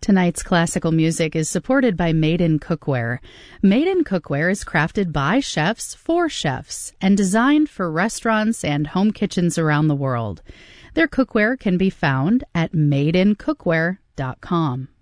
Tonight's classical music is supported by Made in Cookware. Made in Cookware is crafted by chefs for chefs and designed for restaurants and home kitchens around the world. Their cookware can be found at madeincookware.com.